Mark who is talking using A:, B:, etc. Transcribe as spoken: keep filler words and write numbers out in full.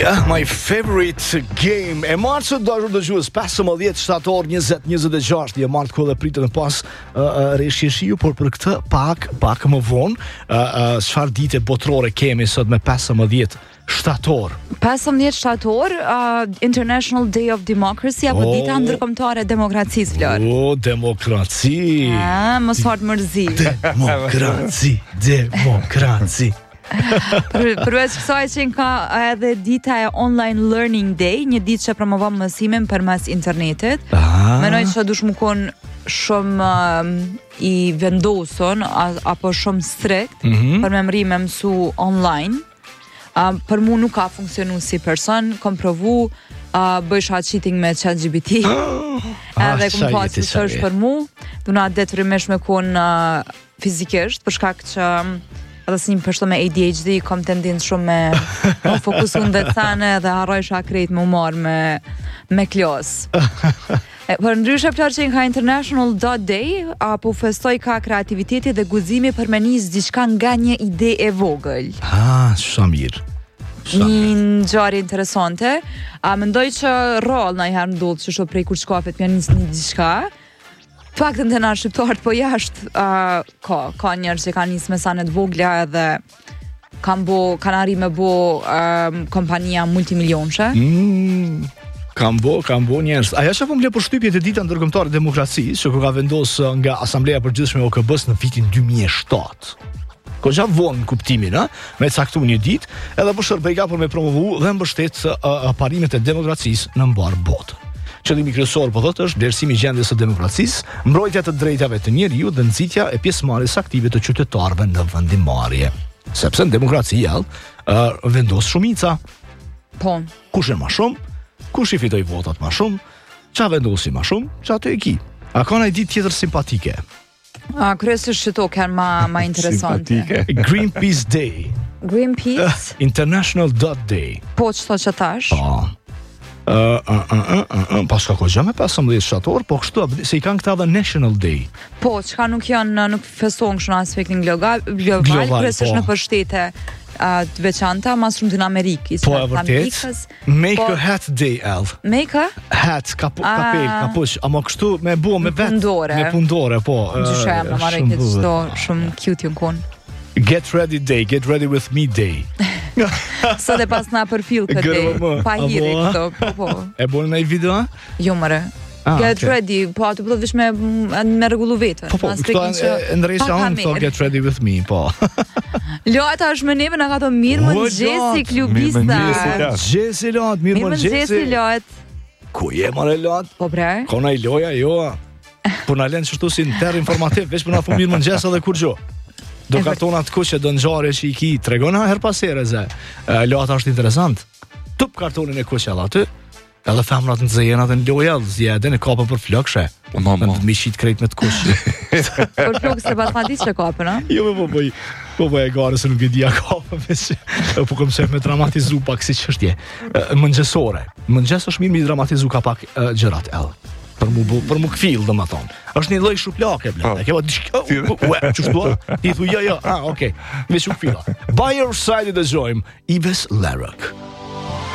A: Yeah, my favorite game. E martë dashur dëgjues, pesëmbëdhjetë shtator njëzet njëzet e gjashtë, e martë ku edhe pritet në pas uh, uh, rreshje shiu, por për këtë pak pak më vonë, uh, çfarë uh, dite botërore kemi sot me pesëmbëdhjetë shtator?
B: pesëmbëdhjetë shtator, uh, International Day of Democracy, apo
A: Oh.
B: dita ndërkombëtare e demokracisë, Flor.
A: O, demokraci.
B: Ah, mos fort mërzi.
A: Demokraci, demokraci.
B: Për, përveç kësaj që ka edhe dita e Online Learning Day, një ditë që promovon mësimin përmes internetit.
A: Ah.
B: Menoj që dush më kon shumë um, i vendosur a, apo shumë strikt
A: Mhm.
B: për me mri me mësu online. Uh, për mu nuk ka funksionu si person, kom provu, uh, bësha cheating me ChatGPT. Edhe kom pa që është për mu, du na detyrimisht me kon uh, fizikisht, për shkak që edhe si një përshto me A D H D, kom tendencë shumë me më fokusu në detane dhe harroj shakrejt më marë me, me klos. E, për ndryshe plar që ka International Dot Day, apo festoj ka kreativiteti dhe guximi për me nis diçka nga një ide e vogël.
A: Ah, shumë mirë.
B: Një ngjarje interesante. A mendoj që rroll ndonjëherë ndodh që shoh prej kur shkafet më nis një diçka. Faktën të na shqiptarët, po jashtë uh, ka, ka njerëz që kanë nisë me sa në të vogla edhe kanë bo, kanë arri me bo um, kompania multimilionshë.
A: Mm, kam bo, kam bo njerëz. Aja që po më le përshtypjet e dita ndërkombëtare e demokracisë, që ku ka vendos nga Asambleja e Përgjithshme e O K B-s në vitin dy mijë e shtatë. Ko gja vonë në kuptimin, a? Me caktu një ditë, edhe për shërbejka për me promovu dhe mbështet uh, parimet e demokracisë në mbar botë. Qëllimi kryesor po thotë është vlerësimi i gjendjes së demokracisë, mbrojtja të drejtave të njeriu dhe nxitja e pjesëmarrjes aktive të qytetarëve në vendimarrje. Sepse në demokraci jall uh, vendos shumica.
B: Po.
A: Kush e më shumë, kush i fitoi votat më shumë, ç'a vendosi më shumë, ç'a të e ki. A ka një ditë tjetër simpatike?
B: A, kryesisht që to kanë ma, ma interesante.
A: Greenpeace Day.
B: Greenpeace?
A: International Dot Day.
B: Po, çto që tash?
A: Po. Uh, uh, uh, uh, uh, uh, pas ka kohë me pesëmbëdhjetë shtator, po kështu se i kanë këta dhe National Day.
B: Po, çka nuk janë, nuk festohen kështu në aspektin global, global,
A: Global,
B: kryesisht
A: po.
B: në për shtete uh, të veçanta, mas shumë të në Amerikë.
A: Po, e vërtet. Make
B: po,
A: a hat day, El.
B: Make a?
A: Hat, kapu,
B: Ah.
A: kapel, kapuç, ama kështu me bu, me vet.
B: Pundore.
A: Me pundore, po.
B: Gjyshe jam në marrë
A: shumë
B: këtë
A: bukur.
B: qdo shumë cute jën kun.
A: Get ready day, get ready with me day.
B: Sot e pas na përfill këtë
A: Gërë, më,
B: day, pa hiri
A: apo, a?
B: këto, po, po.
A: E bën në i video, a?
B: Jo mëre.
A: Ah,
B: Get
A: okay.
B: ready, po aty po vish me, me rregullu vetën.
A: Po, po,
B: Në
A: këto
B: aspektin që
A: e ndrejsha
B: pa
A: unë, këto
B: kamerë.
A: get ready with me, po.
B: Lojta është me neve në ka të mirë
A: O,
B: më gjesi
A: Lot,
B: klubista.
C: mirëmëngjesi,
A: Gjesi lot, mirë
B: Mirë
A: më
B: më gjesi
A: gjesi.
B: lojt.
A: Ku je more lot?
B: Po bre?
A: Kona i loja, jo. Po na lënë çështu si në terr informativ, veç për na thu mirë më gjesi edhe kur gjo. Do
B: E
A: kartonat kuqe, do ngjarje që i ki, tregona her pas here ze. E, Lojata është interesant. Tup kartonin e kuqe edhe aty. Edhe femrat në zëjenat e në loja, zjede në kapën për flokëshe.
C: Ma, ma.
A: Në të mishit krejt me të kuqe.
B: Por flokës se pas ma ditë që kapën, a?
A: Jo, po po po po e gare se nuk e dia kapën, veç po kom shef me dramatizu pak si çështje. Mëngjesore. Mëngjes është mirë mi dramatizu ka pak uh, gjërat ell. Për mu bu, për mu kfill domethën. Është një lloj shuplake bla.
C: Po.
A: E keva diçka. Ue, çu Ti thu jo jo. Ah, okay. Me shupilla. By your side the joim, Ives Larrock.